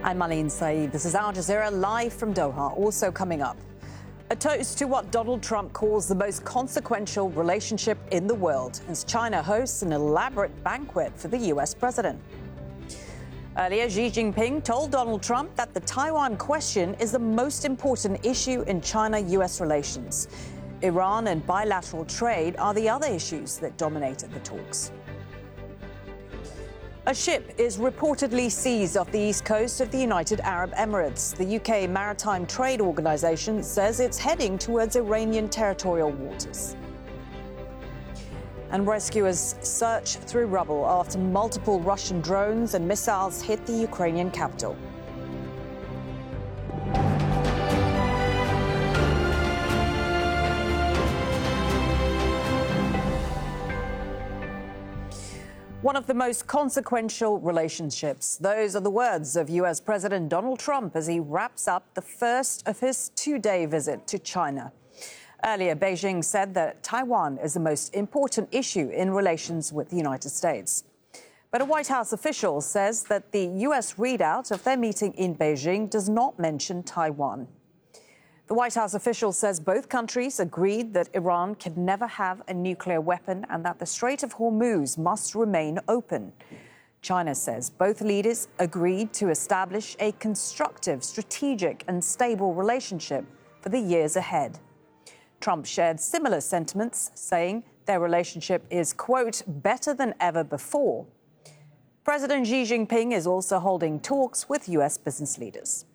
I'm Marlene Saeed. This is Al Jazeera live from Doha. Also coming up, a toast to what Donald Trump calls the most consequential relationship in the world as China hosts an elaborate banquet for the US president. Earlier, Xi Jinping told Donald Trump that the Taiwan question is the most important issue in China-US relations. Iran and bilateral trade are the other issues that dominated the talks. A ship is reportedly seized off the east coast of the United Arab Emirates. The UK Maritime Trade Organization says it's heading towards Iranian territorial waters. And rescuers search through rubble after multiple Russian drones and missiles hit the Ukrainian capital. One of the most consequential relationships. Those are the words of US President Donald Trump as he wraps up the first of his two-day visit to China. Earlier, Beijing said that Taiwan is the most important issue in relations with the United States. But a White House official says that the US readout of their meeting in Beijing does not mention Taiwan. The White House official says both countries agreed that Iran can never have a nuclear weapon and that the Strait of Hormuz must remain open. China says both leaders agreed to establish a constructive, strategic and stable relationship for the years ahead. Trump shared similar sentiments, saying their relationship is, quote, better than ever before. President Xi Jinping is also holding talks with US business leaders.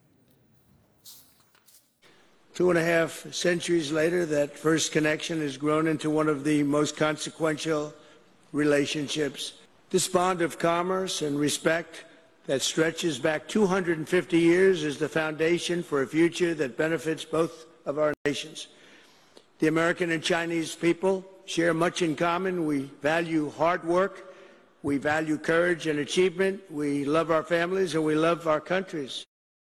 2.5 centuries later, that first connection has grown into one of the most consequential relationships. This bond of commerce and respect that stretches back 250 years is the foundation for a future that benefits both of our nations. The American and Chinese people share much in common. We value hard work, we value courage and achievement, we love our families, and we love our countries.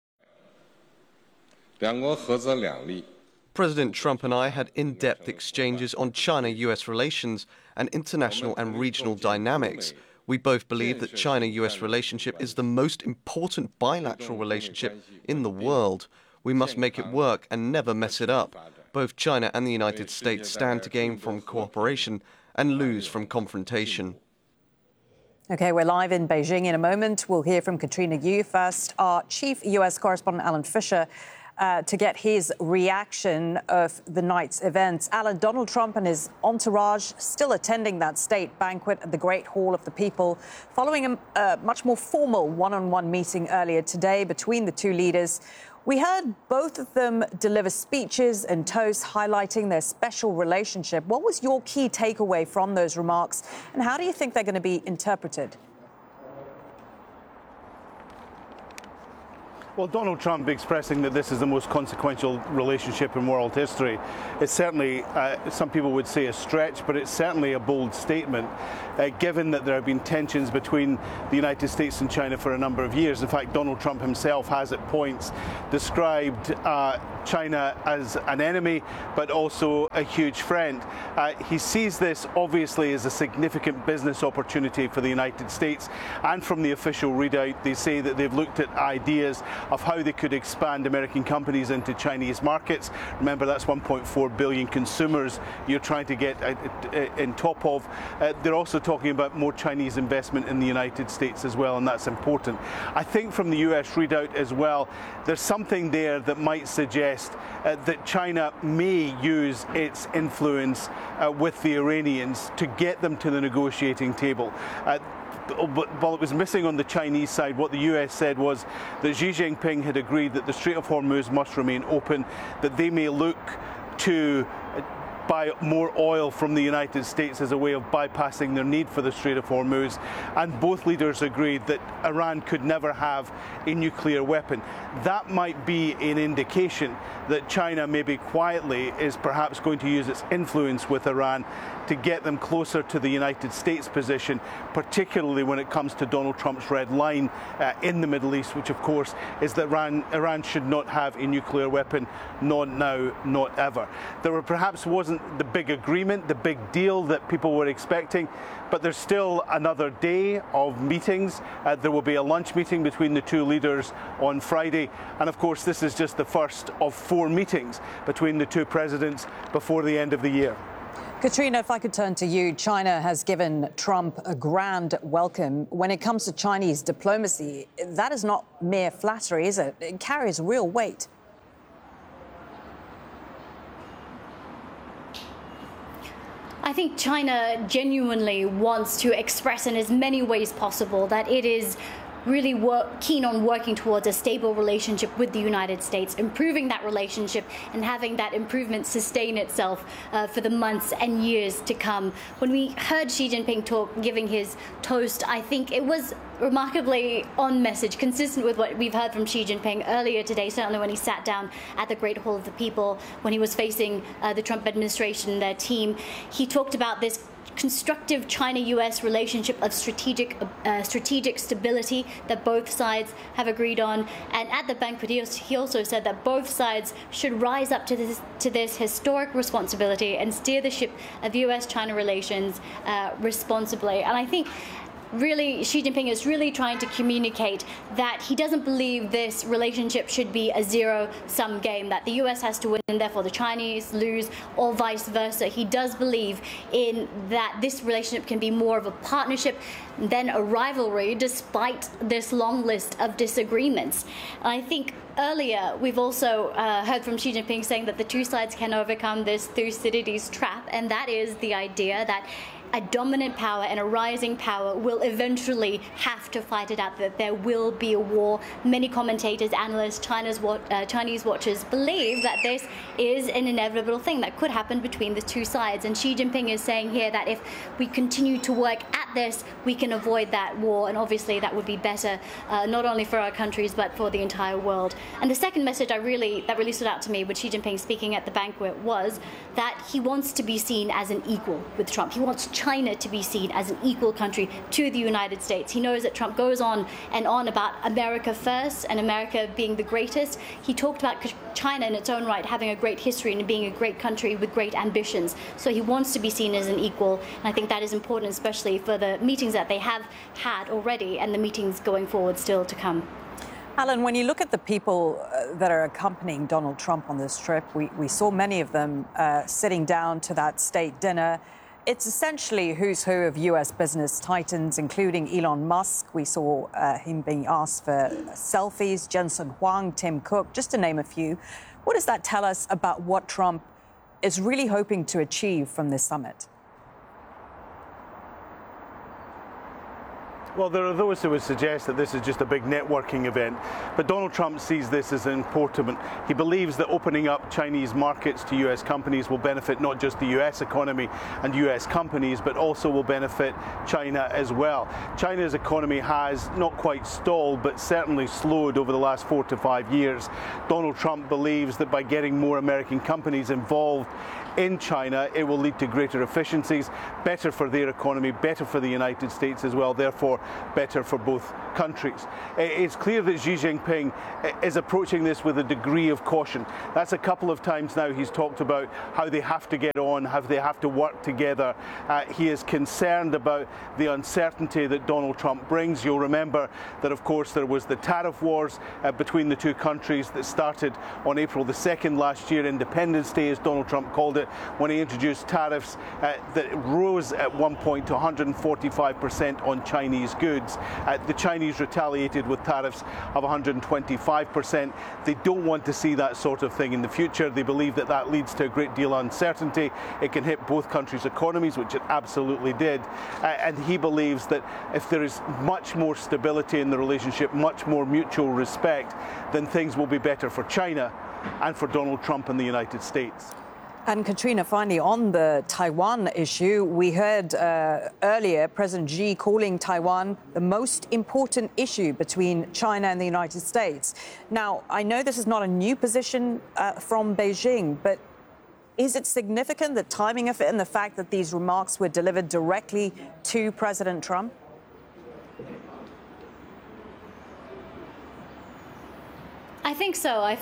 President Trump and I had in-depth exchanges on China-US relations and international and regional dynamics. We both believe that China-US relationship is the most important bilateral relationship in the world. We must make it work and never mess it up. Both China and the United States stand to gain from cooperation and lose from confrontation. OK, we're live in Beijing in a moment. We'll hear from Katrina Yu first, our chief US correspondent, Alan Fisher, to get his reaction of the night's events. Alan, Donald Trump and his entourage still attending that state banquet at the Great Hall of the People, following a much more formal one-on-one meeting earlier today between the two leaders. We heard both of them deliver speeches and toasts highlighting their special relationship. What was your key takeaway from those remarks, and how do you think they're going to be interpreted? Well, Donald Trump expressing that this is the most consequential relationship in world history is certainly, some people would say, a stretch, but it's certainly a bold statement, given that there have been tensions between the United States and China for a number of years. In fact, Donald Trump himself has at points described China as an enemy, but also a huge friend. He sees this obviously as a significant business opportunity for the United States, and from the official readout, they say that they've looked at ideas of how they could expand American companies into Chinese markets. Remember, that's 1.4 billion consumers you're trying to get in top of. They're also talking about more Chinese investment in the United States as well, and that's important. I think from the US readout as well, there's something there that might suggest that China may use its influence with the Iranians to get them to the negotiating table. But while it was missing on the Chinese side, what the US said was that Xi Jinping had agreed that the Strait of Hormuz must remain open, that they may look to buy more oil from the United States as a way of bypassing their need for the Strait of Hormuz. And both leaders agreed that Iran could never have a nuclear weapon. That might be an indication that China maybe quietly is perhaps going to use its influence with Iran to get them closer to the United States position, particularly when it comes to Donald Trump's red line in the Middle East, which of course is that Iran should not have a nuclear weapon, not now, not ever. There perhaps wasn't isn't the big agreement, the big deal that people were expecting, but there's still another day of meetings. There will be a lunch meeting between the two leaders on Friday, and of course this is just the first of 4 meetings between the two presidents before the end of the year. Katrina, if I could turn to you, China has given Trump a grand welcome. When it comes to Chinese diplomacy, that is not mere flattery, is it? It carries real weight. I think China genuinely wants to express in as many ways possible that it is really keen on working towards a stable relationship with the United States, improving that relationship and having that improvement sustain itself for the months and years to come. When we heard Xi Jinping giving his toast, I think it was remarkably on message, consistent with what we've heard from Xi Jinping earlier today, certainly when he sat down at the Great Hall of the People, when he was facing the Trump administration, their team. He talked about this constructive China-U.S. relationship of strategic stability that both sides have agreed on. And at the banquet, he also said that both sides should rise up to this historic responsibility and steer the ship of U.S.-China relations responsibly. And I think really, Xi Jinping is really trying to communicate that he doesn't believe this relationship should be a zero-sum game, that the U.S. has to win and therefore the Chinese lose, or vice versa. He does believe in that this relationship can be more of a partnership than a rivalry, despite this long list of disagreements. And I think earlier, we've also heard from Xi Jinping saying that the two sides can overcome this Thucydides trap, and that is the idea that a dominant power and a rising power will eventually have to fight it out, that there will be a war. Many commentators, analysts, Chinese watchers believe that this is an inevitable thing that could happen between the two sides. And Xi Jinping is saying here that if we continue to work at this, we can avoid that war. And obviously that would be better, not only for our countries, but for the entire world. And the second message that really stood out to me with Xi Jinping speaking at the banquet was that he wants to be seen as an equal with Trump. He wants China to be seen as an equal country to the United States. He knows that Trump goes on and on about America first and America being the greatest. He talked about China in its own right having a great history and being a great country with great ambitions. So he wants to be seen as an equal. And I think that is important, especially for the meetings that they have had already and the meetings going forward still to come. Alan, when you look at the people that are accompanying Donald Trump on this trip, we saw many of them sitting down to that state dinner. It's essentially who's who of U.S. business titans, including Elon Musk. We saw him being asked for selfies, Jensen Huang, Tim Cook, just to name a few. What does that tell us about what Trump is really hoping to achieve from this summit? Well, there are those who would suggest that this is just a big networking event, but Donald Trump sees this as important. He believes that opening up Chinese markets to US companies will benefit not just the US economy and US companies, but also will benefit China as well. China's economy has not quite stalled, but certainly slowed over the last 4 to 5 years. Donald Trump believes that by getting more American companies involved in China, it will lead to greater efficiencies, better for their economy, better for the United States as well, therefore better for both countries. It's clear that Xi Jinping is approaching this with a degree of caution. That's a couple of times now he's talked about how they have to get on, how they have to work together. He is concerned about the uncertainty that Donald Trump brings. You'll remember that, of course, there was the tariff wars between the two countries that started on April the 2nd last year, Independence Day, as Donald Trump called it, when he introduced tariffs that rose at one point to 145% on Chinese goods. The Chinese retaliated with tariffs of 125%. They don't want to see that sort of thing in the future. They believe that that leads to a great deal of uncertainty. It can hit both countries' economies, which it absolutely did. And he believes that if there is much more stability in the relationship, much more mutual respect, then things will be better for China and for Donald Trump and the United States. And Katrina, finally, on the Taiwan issue, we heard earlier President Xi calling Taiwan the most important issue between China and the United States. Now, I know this is not a new position from Beijing, but is it significant, the timing of it and the fact that these remarks were delivered directly to President Trump? I think so. I think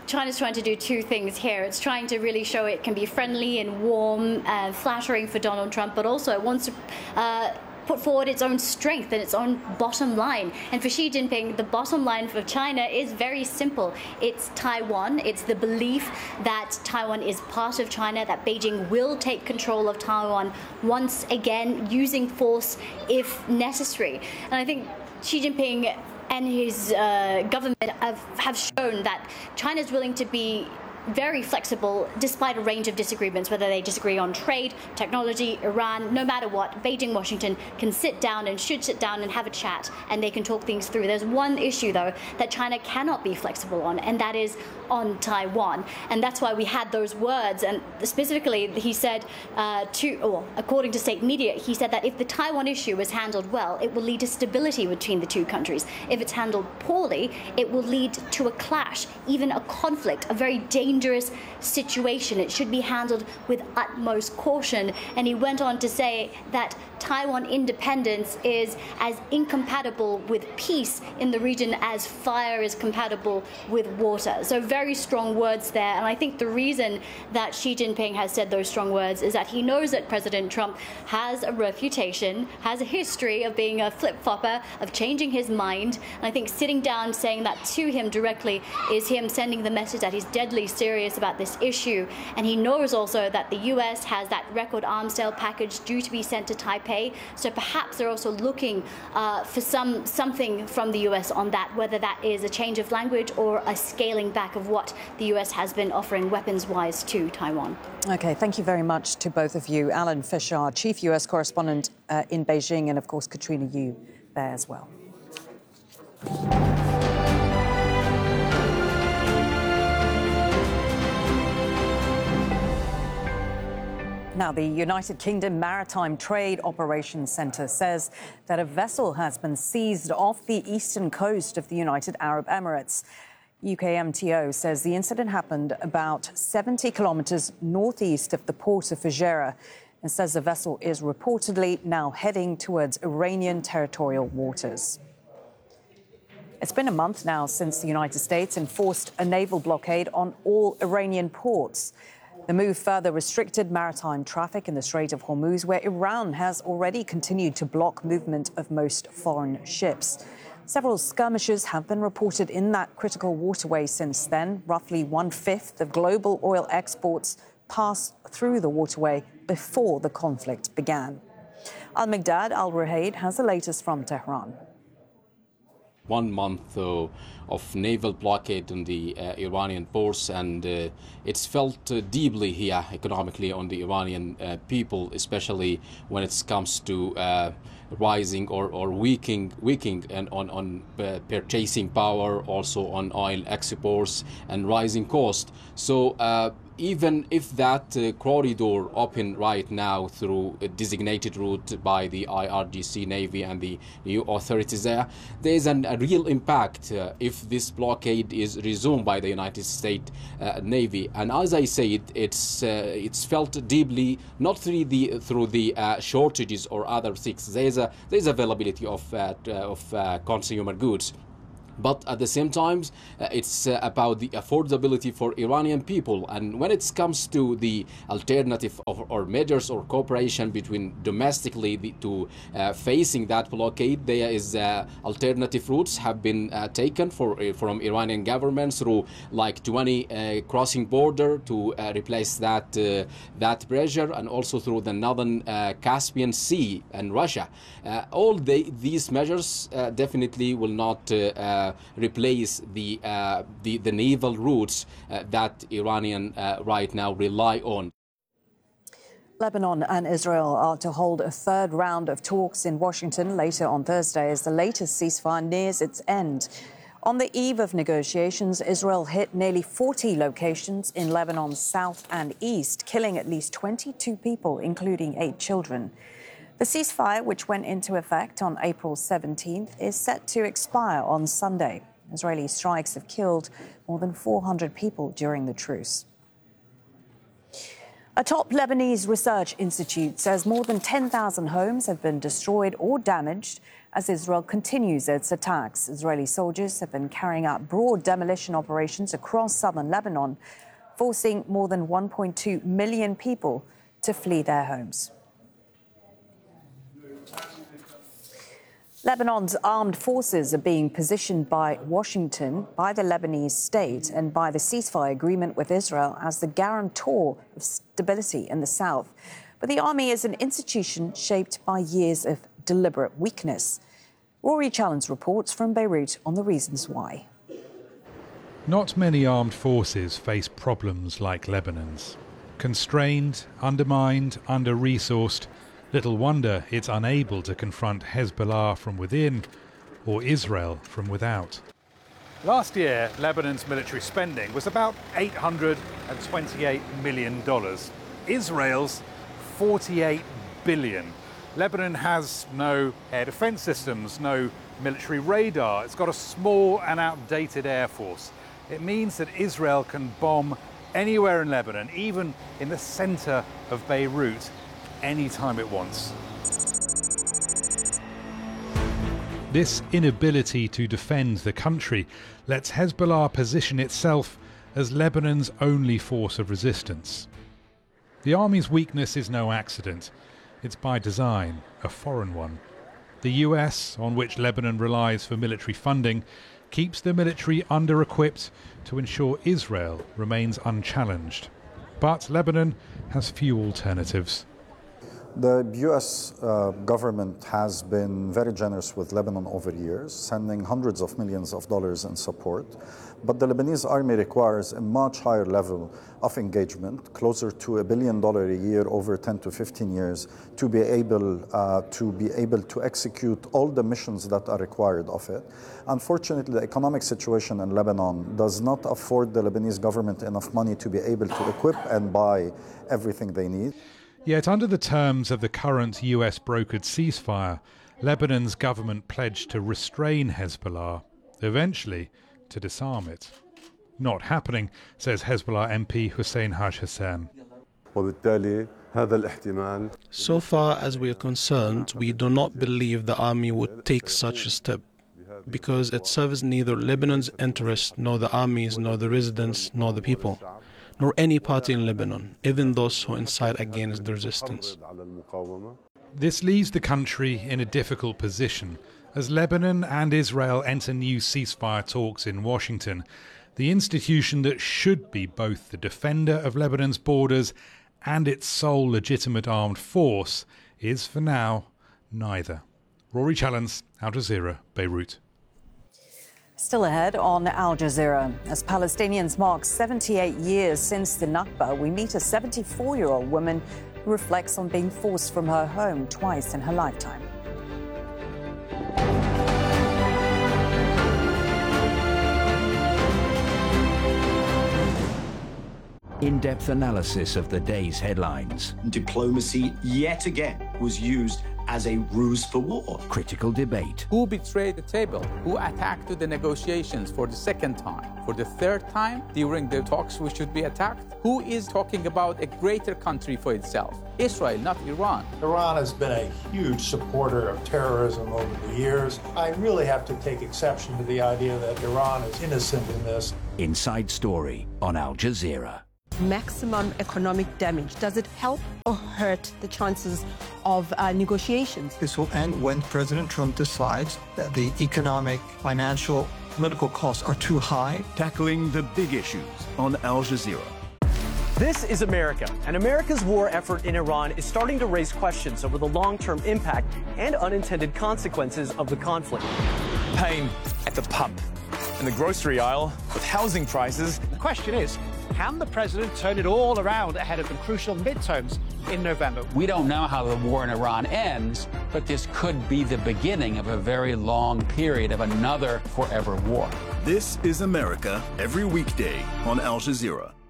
China's trying to do two things here. It's trying to really show it can be friendly and warm and flattering for Donald Trump, but also it wants to put forward its own strength and its own bottom line. And for Xi Jinping, the bottom line for China is very simple. It's Taiwan. It's the belief that Taiwan is part of China, that Beijing will take control of Taiwan once again, using force if necessary. And I think Xi Jinping and his government have shown that China is willing to be very flexible despite a range of disagreements, whether they disagree on trade, technology, Iran, no matter what. Beijing, Washington can sit down and should sit down and have a chat, and they can talk things through. There's one issue, though, that China cannot be flexible on, and that is on Taiwan. And that's why we had those words. And specifically, he said, according to state media, he said that if the Taiwan issue is handled well, it will lead to stability between the two countries. If it's handled poorly, it will lead to a clash, even a conflict, a very dangerous situation. It should be handled with utmost caution. And he went on to say that Taiwan independence is as incompatible with peace in the region as fire is compatible with water. So very strong words there. And I think the reason that Xi Jinping has said those strong words is that he knows that President Trump has a reputation, has a history of being a flip-flopper, of changing his mind. And I think sitting down saying that to him directly is him sending the message that he's deadly serious about this issue. And he knows also that the US has that record arms sale package due to be sent to Taipei. So perhaps they're also looking for something from the US on that, whether that is a change of language or a scaling back of what the US has been offering weapons-wise to Taiwan. OK, thank you very much to both of you. Alan Fisher, chief US correspondent in Beijing, and of course Katrina Yu there as well. Now, the United Kingdom Maritime Trade Operations Centre says that a vessel has been seized off the eastern coast of the United Arab Emirates. UKMTO says the incident happened about 70 kilometres northeast of the port of Fujairah and says the vessel is reportedly now heading towards Iranian territorial waters. It's been a month now since the United States enforced a naval blockade on all Iranian ports. The move further restricted maritime traffic in the Strait of Hormuz, where Iran has already continued to block movement of most foreign ships. Several skirmishes have been reported in that critical waterway since then. Roughly 1/5 of global oil exports passed through the waterway before the conflict began. Al-Migdad Al-Ruhaid has the latest from Tehran. 1 month of naval blockade on the Iranian ports, and it's felt deeply here economically on the Iranian people, especially when it comes to rising or weakening and on purchasing power, also on oil exports and rising cost. So even if that corridor open right now through a designated route by the IRGC Navy and the new authorities there is a real impact if this blockade is resumed by the United States Navy. And as I said, it's felt deeply, not through the shortages or other things. There's availability of consumer goods. But at the same time, it's about the affordability for Iranian people. And when it comes to the alternative or measures or cooperation between domestically to facing that blockade, there is alternative routes have been taken from Iranian government through like 20 crossing border to replace that pressure, and also through the northern Caspian Sea and Russia. All these measures definitely will not replace the naval routes that Iranian right now rely on. Lebanon and Israel are to hold a third round of talks in Washington later on Thursday as the latest ceasefire nears its end. On the eve of negotiations, Israel hit nearly 40 locations in Lebanon's south and east, killing at least 22 people, including 8 children. The ceasefire, which went into effect on April 17th, is set to expire on Sunday. Israeli strikes have killed more than 400 people during the truce. A top Lebanese research institute says more than 10,000 homes have been destroyed or damaged as Israel continues its attacks. Israeli soldiers have been carrying out broad demolition operations across southern Lebanon, forcing more than 1.2 million people to flee their homes. Lebanon's armed forces are being positioned by Washington, by the Lebanese state and by the ceasefire agreement with Israel as the guarantor of stability in the south. But the army is an institution shaped by years of deliberate weakness. Rory Challens reports from Beirut on the reasons why. Not many armed forces face problems like Lebanon's. Constrained, undermined, under-resourced, little wonder it's unable to confront Hezbollah from within or Israel from without. Last year, Lebanon's military spending was about $828 million. Israel's $48 billion. Lebanon has no air defense systems, no military radar. It's got a small and outdated air force. It means that Israel can bomb anywhere in Lebanon, even in the center of Beirut, anytime it wants. This inability to defend the country lets Hezbollah position itself as Lebanon's only force of resistance. The army's weakness is no accident. It's by design, a foreign one. The US, on which Lebanon relies for military funding, keeps the military under-equipped to ensure Israel remains unchallenged. But Lebanon has few alternatives. The U.S. government has been very generous with Lebanon over years, sending hundreds of millions of dollars in support. But the Lebanese army requires a much higher level of engagement, closer to $1 billion a year over 10 to 15 years, to be able to execute all the missions that are required of it. Unfortunately, the economic situation in Lebanon does not afford the Lebanese government enough money to be able to equip and buy everything they need. Yet under the terms of the current US-brokered ceasefire, Lebanon's government pledged to restrain Hezbollah, eventually to disarm it. Not happening, says Hezbollah MP Hussein Haj Hassan. So far as we are concerned, we do not believe the army would take such a step, because it serves neither Lebanon's interests, nor the army's, nor the residents, nor the people, nor any party in Lebanon, even those who incite against the resistance. This leaves the country in a difficult position as Lebanon and Israel enter new ceasefire talks in Washington. The institution that should be both the defender of Lebanon's borders and its sole legitimate armed force is, for now, neither. Rory Challens, Al Jazeera, Beirut. Still ahead on Al Jazeera. As Palestinians mark 78 years since the Nakba, we meet a 74-year-old woman who reflects on being forced from her home twice in her lifetime. In-depth analysis of the day's headlines. Diplomacy, yet again, was used as a ruse for war. Critical debate. Who betrayed the table? Who attacked the negotiations for the second time? For the third time during the talks we should be attacked? Who is talking about a greater country for itself? Israel, not Iran. Iran has been a huge supporter of terrorism over the years. I really have to take exception to the idea that Iran is innocent in this. Inside Story on Al Jazeera. Maximum economic damage. Does it help or hurt the chances of negotiations? This will end when President Trump decides that the economic, financial, political costs are too high. Tackling the big issues on Al Jazeera. This is America, and America's war effort in Iran is starting to raise questions over the long-term impact and unintended consequences of the conflict. Pain at the pump, in the grocery aisle, with housing prices. The question is, can the president turn it all around ahead of the crucial midterms in November? We don't know how the war in Iran ends, but this could be the beginning of a very long period of another forever war. This is America every weekday on Al Jazeera.